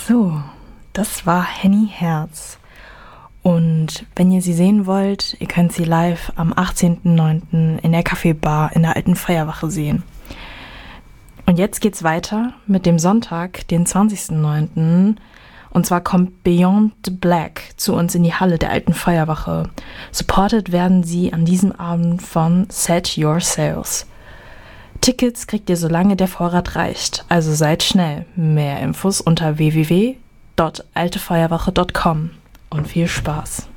So, das war Henny Herz. Und wenn ihr sie sehen wollt, ihr könnt sie live am 18.09. in der Café Bar in der Alten Feuerwache sehen. Und jetzt geht's weiter mit dem Sonntag, den 20.09. Und zwar kommt Beyond the Black zu uns in die Halle der Alten Feuerwache. Supported werden sie an diesem Abend von Set Your Sails. Tickets kriegt ihr, solange der Vorrat reicht. Also seid schnell. Mehr Infos unter www.altefeuerwache.com und viel Spaß.